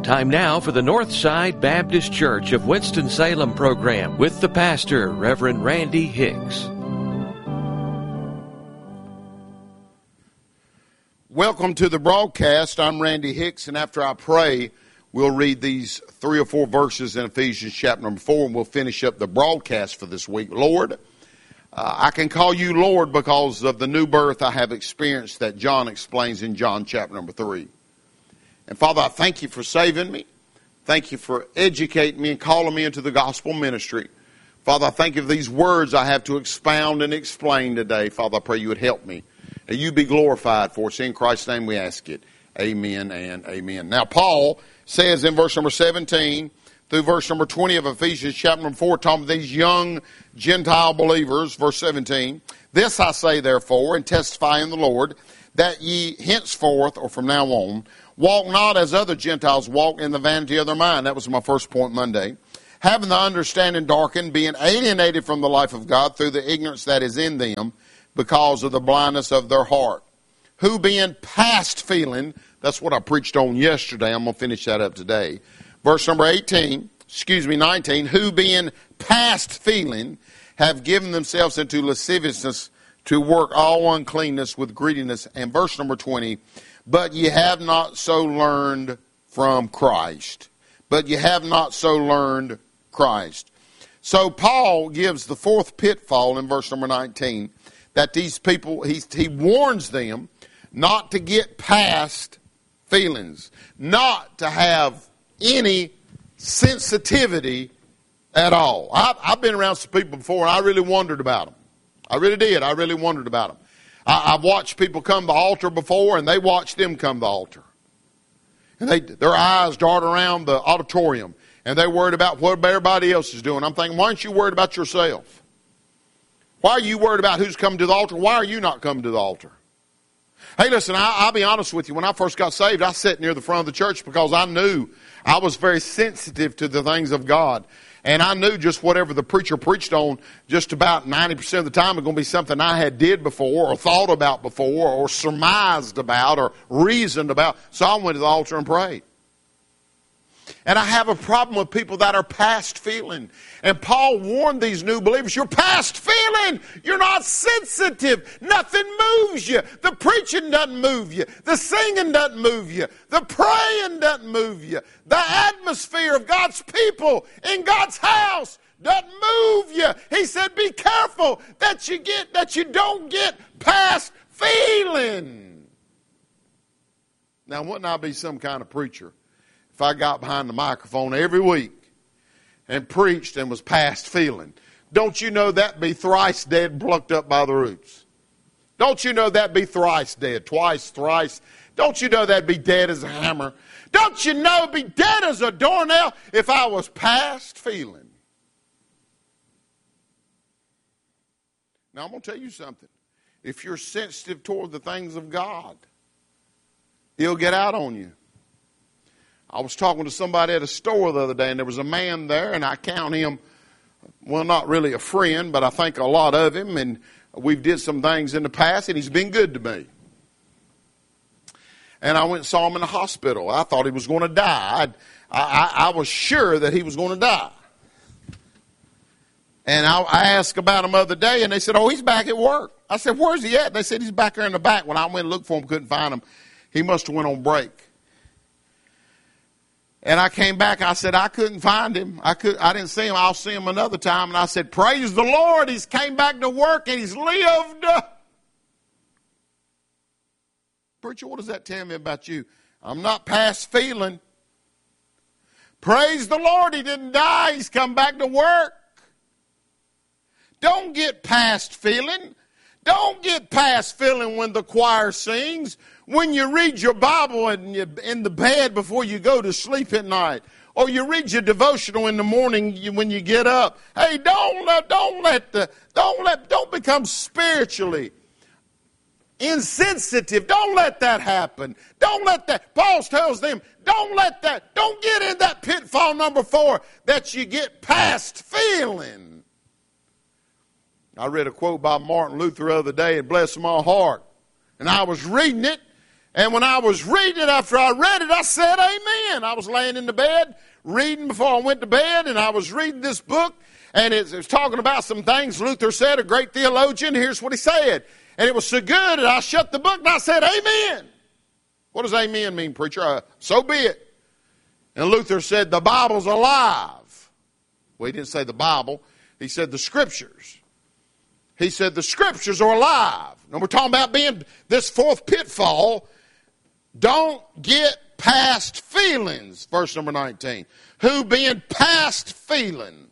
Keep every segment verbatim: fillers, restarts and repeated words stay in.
Time now for the Northside Baptist Church of Winston-Salem program with the pastor, Reverend Randy Hicks. Welcome to the broadcast. I'm Randy Hicks, and after I pray, we'll read these three or four verses in Ephesians chapter number four, and we'll finish up the broadcast for this week. Lord, uh, I can call you Lord because of the new birth I have experienced that John explains in John chapter number three. And Father, I thank you for saving me. Thank you for educating me and calling me into the gospel ministry. Father, I thank you for these words I have to expound and explain today. Father, I pray you would help me. And you be glorified for us. In Christ's name we ask it. Amen and amen. Now, Paul says in verse number seventeen through verse number twenty of Ephesians chapter number four, talking about these young Gentile believers, verse seventeen, "This I say therefore, and testify in the Lord, that ye henceforth," or from now on, "walk not as other Gentiles walk in the vanity of their mind." That was my first point Monday. "Having the understanding darkened, being alienated from the life of God through the ignorance that is in them, because of the blindness of their heart. Who being past feeling," that's what I preached on yesterday. I'm going to finish that up today. Verse number eighteen, excuse me, nineteen, "Who being past feeling have given themselves into lasciviousness to work all uncleanness with greediness." And verse number twenty, "But ye have not so learned from Christ." But ye have not so learned Christ. So Paul gives the fourth pitfall in verse number nineteen, that these people, he, he warns them not to get past feelings, not to have any sensitivity at all. I've, I've been around some people before, and I really wondered about them. I really did. I really wondered about them. I, I've watched people come to the altar before, and they watched them come to the altar. And they, their eyes dart around the auditorium, and they're worried about what everybody else is doing. I'm thinking, why aren't you worried about yourself? Why are you worried about who's coming to the altar? Why are you not coming to the altar? Hey, listen, I, I'll be honest with you. When I first got saved, I sat near the front of the church because I knew I was very sensitive to the things of God. And I knew just whatever the preacher preached on, just about ninety percent of the time, was going to be something I had did before or thought about before or surmised about or reasoned about. So I went to the altar and prayed. And I have a problem with people that are past feeling. And Paul warned these new believers, you're past feeling. You're not sensitive. Nothing moves you. The preaching doesn't move you. The singing doesn't move you. The praying doesn't move you. The atmosphere of God's people in God's house doesn't move you. He said, be careful that you get, that you don't get past feeling. Now, wouldn't I be some kind of preacher if I got behind the microphone every week and preached and was past feeling? Don't you know that'd be thrice dead, plucked up by the roots? Don't you know that'd be thrice dead, twice, thrice? Don't you know that'd be dead as a hammer? Don't you know it'd be dead as a doornail if I was past feeling? Now I'm going to tell you something. If you're sensitive toward the things of God, He'll get out on you. I was talking to somebody at a store the other day, and there was a man there, and I count him, well, not really a friend, but I think a lot of him, and we've did some things in the past, and he's been good to me. And I went and saw him in the hospital. I thought he was going to die. I, I, I was sure that he was going to die. And I, I asked about him the other day, and they said, oh, he's back at work. I said, where's he at? They said, he's back there in the back. When I went and looked for him, couldn't find him. He must have went on break. And I came back, I said, I couldn't find him. I could, I didn't see him. I'll see him another time. And I said, praise the Lord. He's came back to work and he's lived. Preacher, what does that tell me about you? I'm not past feeling. Praise the Lord. He didn't die. He's come back to work. Don't get past feeling. Don't get past feeling when the choir sings. When you read your Bible and you, in the bed before you go to sleep at night, or you read your devotional in the morning when you get up. Hey, don't let, don't let the, don't let, don't become spiritually insensitive. Don't let that happen. Don't let that. Paul tells them, don't let that. Don't get in that pitfall number four that you get past feeling. I read a quote by Martin Luther the other day. It blessed my heart. And I was reading it. And when I was reading it, after I read it, I said amen. I was laying in the bed, reading before I went to bed, and I was reading this book, and it was talking about some things Luther said, a great theologian. Here's what he said. And it was so good that I shut the book and I said amen. What does amen mean, preacher? Uh, so be it. And Luther said the Bible's alive. Well, he didn't say the Bible. He said the Scriptures. He said the Scriptures are alive. Now we're talking about being this fourth pitfall. Don't get past feelings, verse number nineteen. Who being past feeling.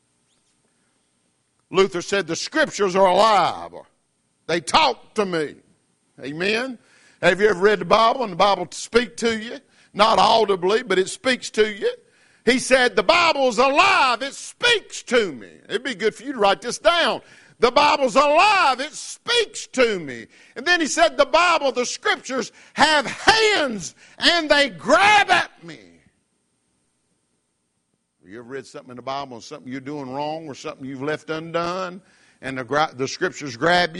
Luther said the Scriptures are alive. They talk to me. Amen. Have you ever read the Bible and the Bible speak to you? Not audibly, but it speaks to you. He said the Bible's alive. It speaks to me. It'd be good for you to write this down. The Bible's alive. It speaks to me. And then he said the Bible, the Scriptures, have hands and they grab at me. You ever read something in the Bible and something you're doing wrong or something you've left undone and the, the Scriptures grab you?